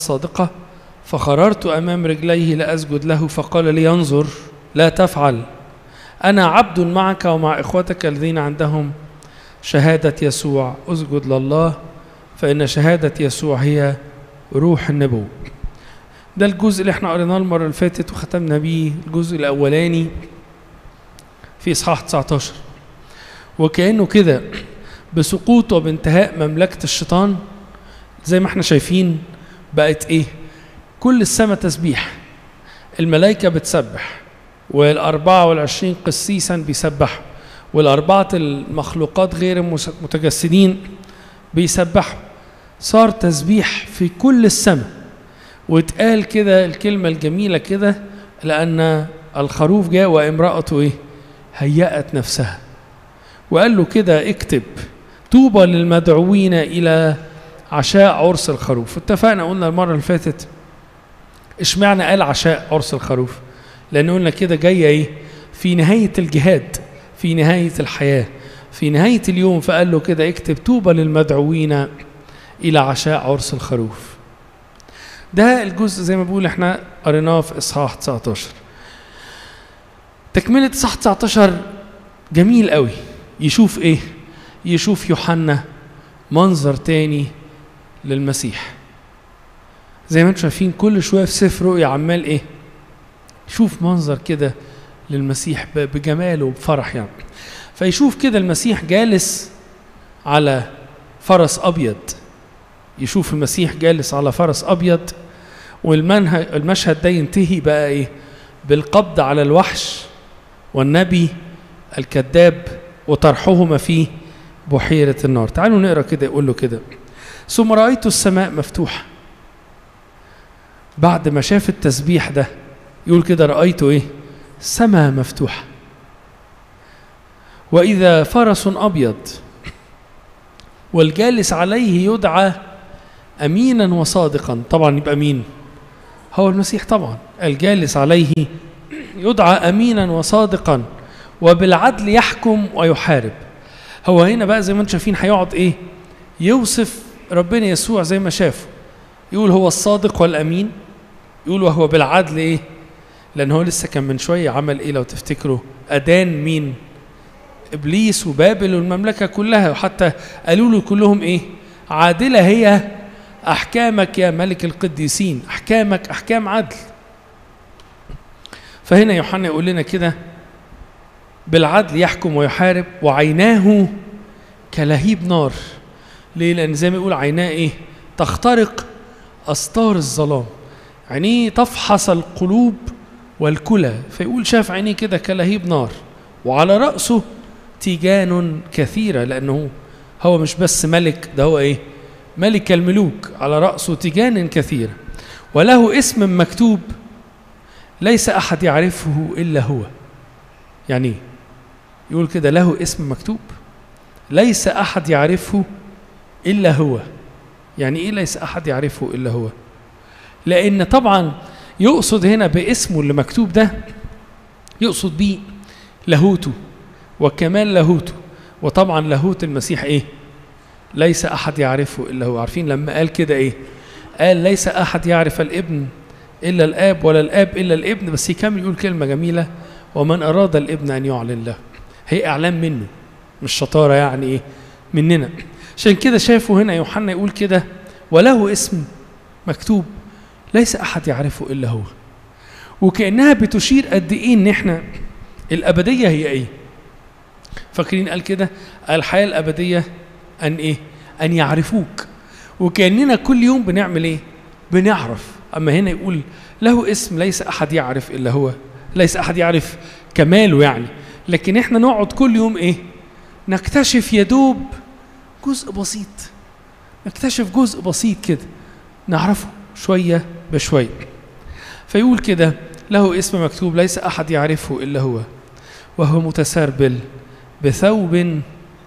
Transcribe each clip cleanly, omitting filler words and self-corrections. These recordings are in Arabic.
صادقة، فخررت أمام رجليه لأسجد له، فقال لي انظر لا تفعل، أنا عبد معك ومع إخوتك الذين عندهم شهادة يسوع، أسجد لله فإن شهادة يسوع هي روح النبوة. ده الجزء اللي احنا قريناه المرة اللي فاتت وختمنا بيه، الجزء الأولاني في إصحاح 19. وكأنه كده بسقوط وبانتهاء مملكة الشيطان زي ما احنا شايفين بقت ايه؟ كل السماء تسبيح، الملائكة بتسبح، وال24 قسيسا بيسبحوا، والأربعة المخلوقات غير المتجسدين بيسبحوا. صار تسبيح في كل السماء. واتقال كده الكلمة الجميلة كده، لأن الخروف جاء وامرأته ايه؟ هيأت نفسها. وقال له كده اكتب طوبى للمدعوين إلى عشاء عرس الخروف. اتفقنا قلنا المرة اللي فاتت اشمعنى قال عشاء عرس الخروف؟ لأن قلنا كده جاية ايه؟ في نهاية الجهاد، في نهاية الحياة، في نهاية اليوم. فقال له كده اكتب طوبى للمدعوين إلى عشاء عرس الخروف. ده الجزء زي ما بقول احنا قريناه في إصحاح 19. تكملة إصحاح 19 جميل قوي. يشوف ايه؟ يشوف يوحنا منظر تاني للمسيح. زي ما انتم شايفين كل شوية في سفر رؤيا عمال ايه؟ شوف منظر كده للمسيح بجماله وبفرح يعني. فيشوف كده المسيح جالس على فرس أبيض. يشوف المسيح جالس على فرس أبيض، والمشهد ده ينتهي بقى ايه؟ بالقبض على الوحش والنبي الكذاب وطرحهما في بحيرة النار. تعالوا نقرأ كده. يقول له كده: ثم رأيت السماء مفتوحة. بعد ما شاف التسبيح ده يقول كده رأيته ايه؟ السماء مفتوحة، وإذا فرس أبيض والجالس عليه يدعى أمينا وصادقا. طبعا يبقى مين؟ هو المسيح طبعا. الجالس عليه يدعى أمينا وصادقا وبالعدل يحكم ويحارب. هو هنا بقى زي ما انتم شايفين هيقعد ايه؟ يوصف ربنا يسوع زي ما شافه. يقول هو الصادق والأمين، يقول وهو بالعدل ايه؟ لأن هو لسه كان من شوية عمل ايه لو تفتكروا؟ أدان مين؟ إبليس وبابل والمملكة كلها، وحتى قالوا له كلهم ايه؟ عادلة هي أحكامك يا ملك القديسين، أحكامك أحكام عدل. فهنا يوحنا يقول لنا كده بالعدل يحكم ويحارب، وعيناه كلهيب نار. ليه؟ لأن زي ما يقول عيناه ايه؟ تخترق أستار الظلام. عينيه تفحص القلوب والكلى. فيقول شاف عينيه كده كلهيب نار، وعلى رأسه تيجان كثيرة، لأنه هو مش بس ملك، ده هو ايه؟ ملك الملوك. على رأسه تيجان كثيرة، وله اسم مكتوب ليس أحد يعرفه إلا هو. يعني ايه؟ يقول كده له اسم مكتوب ليس أحد يعرفه إلا هو. يعني ايه ليس أحد يعرفه إلا هو؟ لأن طبعا يقصد هنا باسمه اللي مكتوب ده، يقصد بيه لاهوته وكمال لاهوته. وطبعا لاهوت المسيح ايه؟ ليس أحد يعرفه إلا هو. عارفين لما قال كده ايه؟ قال ليس أحد يعرف الابن إلا الآب ولا الآب إلا الابن. بس يكمل يقول كلمة جميلة: ومن أراد الابن أن يعلن له. هي إعلان منه، مش شطارة يعني ايه؟ مننا. عشان كده شافوا هنا يوحنا يقول كده وله اسم مكتوب ليس أحد يعرفه إلا هو. وكأنها بتشير قد إيه إن إحنا الأبدية هي إيه؟ فاكرين قال كده الحياة الأبدية أن إيه؟ أن يعرفوك. وكأننا كل يوم بنعمل إيه؟ بنعرف. أما هنا يقول له اسم ليس أحد يعرف إلا هو، ليس أحد يعرف كماله يعني. لكن إحنا نقعد كل يوم إيه؟ نكتشف يدوب جزء بسيط، نكتشف جزء بسيط كده، نعرفه شوية بشوية. فيقول كده له اسم مكتوب ليس أحد يعرفه إلا هو، وهو متسربل بثوب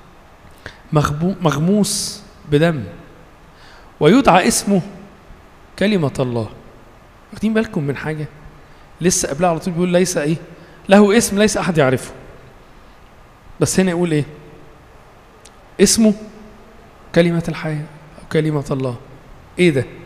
مغموس بدم، ويدعى اسمه كلمة الله. واخدين بالكم من حاجة؟ لسه قبلها على طول بيقول ليس ايه؟ له اسم ليس أحد يعرفه. بس هنا يقول ايه؟ اسمه كلمة الحياة أو كلمة الله. ايه ده؟